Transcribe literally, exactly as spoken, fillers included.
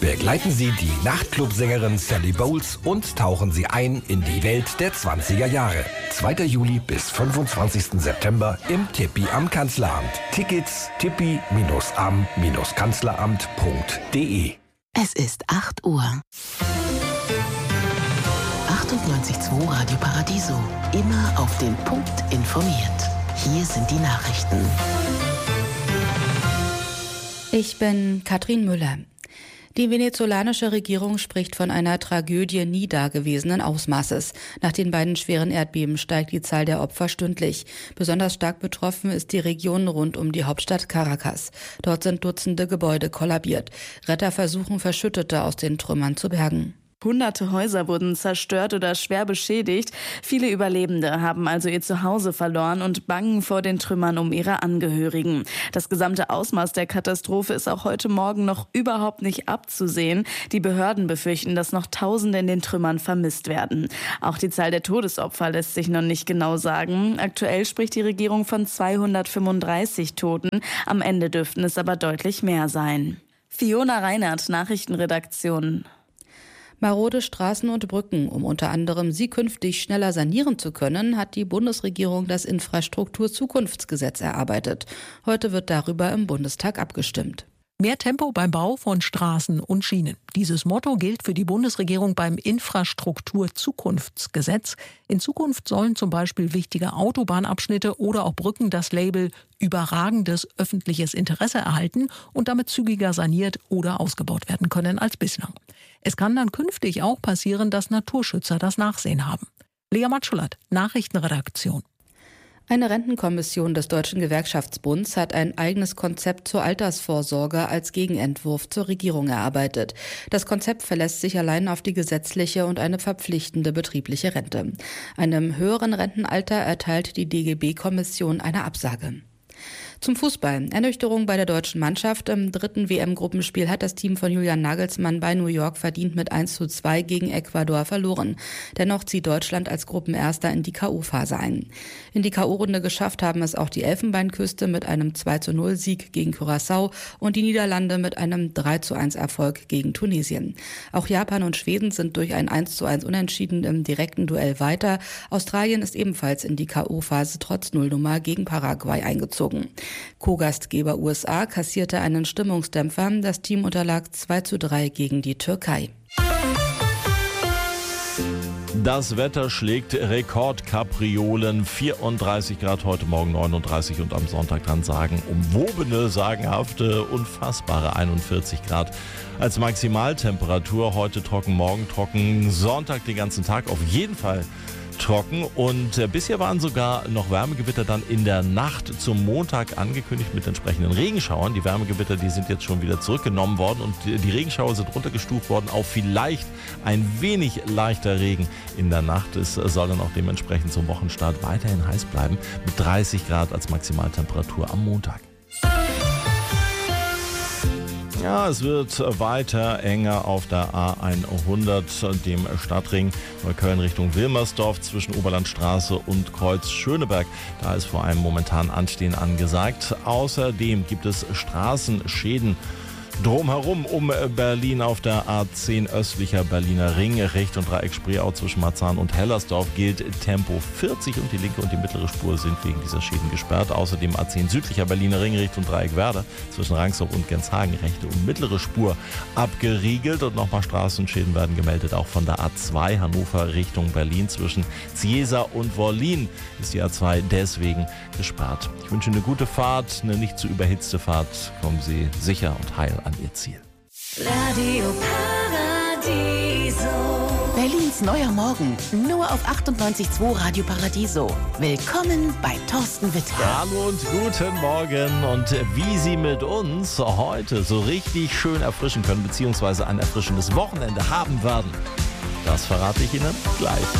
Begleiten Sie die Nachtclubsängerin Sally Bowles und tauchen Sie ein in die Welt der zwanziger Jahre. zweiter Juli bis fünfundzwanzigsten September im Tippi am Kanzleramt. Tickets tippi am kanzleramt punkt de. Es ist acht Uhr. achtundneunzig Komma zwei Radio Paradiso. Immer auf den Punkt informiert. Hier sind die Nachrichten. Ich bin Katrin Müller. Die venezolanische Regierung spricht von einer Tragödie nie dagewesenen Ausmaßes. Nach den beiden schweren Erdbeben steigt die Zahl der Opfer stündlich. Besonders stark betroffen ist die Region rund um die Hauptstadt Caracas. Dort sind Dutzende Gebäude kollabiert. Retter versuchen, Verschüttete aus den Trümmern zu bergen. Hunderte Häuser wurden zerstört oder schwer beschädigt. Viele Überlebende haben also ihr Zuhause verloren und bangen vor den Trümmern um ihre Angehörigen. Das gesamte Ausmaß der Katastrophe ist auch heute Morgen noch überhaupt nicht abzusehen. Die Behörden befürchten, dass noch Tausende in den Trümmern vermisst werden. Auch die Zahl der Todesopfer lässt sich noch nicht genau sagen. Aktuell spricht die Regierung von zweihundertfünfunddreißig Toten. Am Ende dürften es aber deutlich mehr sein. Fiona Reinhardt, Nachrichtenredaktion. Marode Straßen und Brücken, um unter anderem sie künftig schneller sanieren zu können, hat die Bundesregierung das Infrastrukturzukunftsgesetz erarbeitet. Heute wird darüber im Bundestag abgestimmt. Mehr Tempo beim Bau von Straßen und Schienen. Dieses Motto gilt für die Bundesregierung beim Infrastrukturzukunftsgesetz. In Zukunft sollen zum Beispiel wichtige Autobahnabschnitte oder auch Brücken das Label überragendes öffentliches Interesse erhalten und damit zügiger saniert oder ausgebaut werden können als bislang. Es kann dann künftig auch passieren, dass Naturschützer das Nachsehen haben. Lea Matschulat, Nachrichtenredaktion. Eine Rentenkommission des Deutschen Gewerkschaftsbunds hat ein eigenes Konzept zur Altersvorsorge als Gegenentwurf zur Regierung erarbeitet. Das Konzept verlässt sich allein auf die gesetzliche und eine verpflichtende betriebliche Rente. Einem höheren Rentenalter erteilt die D G B-Kommission eine Absage. Zum Fußball. Ernüchterung bei der deutschen Mannschaft. Im dritten W M-Gruppenspiel hat das Team von Julian Nagelsmann bei New York verdient mit eins zu zwei gegen Ecuador verloren. Dennoch zieht Deutschland als Gruppenerster in die K O-Phase ein. In die K O-Runde geschafft haben es auch die Elfenbeinküste mit einem zwei zu null Sieg gegen Curaçao und die Niederlande mit einem drei zu eins Erfolg gegen Tunesien. Auch Japan und Schweden sind durch ein eins zu eins Unentschieden im direkten Duell weiter. Australien ist ebenfalls in die K O-Phase trotz Nullnummer gegen Paraguay eingezogen. Co-Gastgeber U S A kassierte einen Stimmungsdämpfer. Das Team unterlag zwei zu drei gegen die Türkei. Das Wetter schlägt Rekordkapriolen. vierunddreißig Grad heute Morgen, neununddreißig und am Sonntag dann sagen umwobene, sagenhafte, unfassbare einundvierzig Grad als Maximaltemperatur. Heute trocken, morgen trocken, Sonntag den ganzen Tag auf jeden Fall trocken und äh, bisher waren sogar noch Wärmegewitter dann in der Nacht zum Montag angekündigt mit entsprechenden Regenschauern. Die Wärmegewitter, die sind jetzt schon wieder zurückgenommen worden und die, die Regenschauer sind runtergestuft worden auf vielleicht ein wenig leichter Regen in der Nacht. Es soll dann auch dementsprechend zum Wochenstart weiterhin heiß bleiben mit dreißig Grad als Maximaltemperatur am Montag. Ja, es wird weiter enger auf der A hundert, dem Stadtring Neukölln Richtung Wilmersdorf zwischen Oberlandstraße und Kreuz Schöneberg. Da ist vor allem momentan Anstehen angesagt. Außerdem gibt es Straßenschäden drumherum um Berlin auf der A zehn östlicher Berliner Ring, Richtung Dreieck Spreeau zwischen Marzahn und Hellersdorf gilt Tempo vierzig und die linke und die mittlere Spur sind wegen dieser Schäden gesperrt. Außerdem A zehn südlicher Berliner Ring Richtung Dreieck Werder zwischen Rangsdorf und Genshagen, rechte und mittlere Spur abgeriegelt und nochmal Straßenschäden werden gemeldet. Auch von der A zwei Hannover Richtung Berlin zwischen Ziesa und Wollin ist die A zwei deswegen gesperrt. Ich wünsche eine gute Fahrt, eine nicht zu überhitzte Fahrt. Kommen Sie sicher und heil an Ihr Ziel. Radio Paradiso. Berlins neuer Morgen. Nur auf achtundneunzig Komma zwei Radio Paradiso. Willkommen bei Thorsten Wittke. Hallo und guten Morgen. Und wie Sie mit uns heute so richtig schön erfrischen können, beziehungsweise ein erfrischendes Wochenende haben werden, das verrate ich Ihnen gleich.